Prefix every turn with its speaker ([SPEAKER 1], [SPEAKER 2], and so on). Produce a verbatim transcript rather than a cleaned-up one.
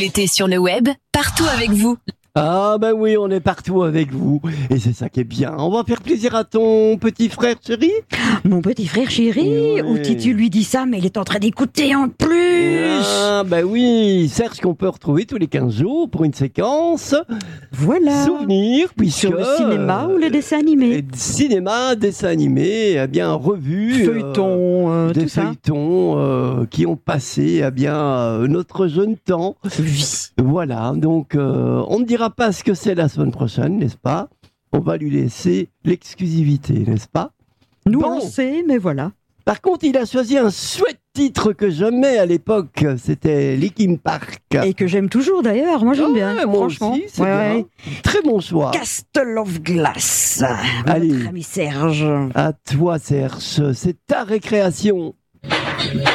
[SPEAKER 1] l'été sur le web, partout avec vous.
[SPEAKER 2] Ah ben oui, on est partout avec vous. Et c'est ça qui est bien. On va faire plaisir à ton petit frère chéri.
[SPEAKER 3] Mon petit frère chéri,
[SPEAKER 2] Oui.
[SPEAKER 3] ou tu lui dis ça, mais il est en train d'écouter en plus.
[SPEAKER 2] Ah ben oui, Serge qu'on peut retrouver tous les quinze jours pour une séquence.
[SPEAKER 3] Voilà.
[SPEAKER 2] Souvenir, puisque...
[SPEAKER 3] Sur le cinéma ou le dessin animé.
[SPEAKER 2] euh, Cinéma, dessin animé, eh bien revue.
[SPEAKER 3] Feuilleton,
[SPEAKER 2] euh,
[SPEAKER 3] euh,
[SPEAKER 2] des
[SPEAKER 3] tout ça.
[SPEAKER 2] feuilletons euh, qui ont passé eh bien, euh, notre jeune temps.
[SPEAKER 3] Oui.
[SPEAKER 2] Voilà, donc euh, on ne dira pas ce que c'est la semaine prochaine, n'est-ce pas? On va lui laisser l'exclusivité, n'est-ce pas?
[SPEAKER 3] Nous
[SPEAKER 2] Bon.
[SPEAKER 3] on sait, mais voilà.
[SPEAKER 2] Par contre, il a choisi un chouette titre que j'aimais à l'époque, c'était Linkin Park.
[SPEAKER 3] Et que j'aime toujours d'ailleurs, moi j'aime
[SPEAKER 2] Ah
[SPEAKER 3] bien,
[SPEAKER 2] ouais, moi
[SPEAKER 3] franchement.
[SPEAKER 2] aussi, c'est
[SPEAKER 3] Ouais,
[SPEAKER 2] bien.
[SPEAKER 3] ouais.
[SPEAKER 2] Très bon choix.
[SPEAKER 3] Castle of Glass.
[SPEAKER 2] Allez.
[SPEAKER 3] Notre ami Serge.
[SPEAKER 2] À toi, Serge, c'est ta récréation.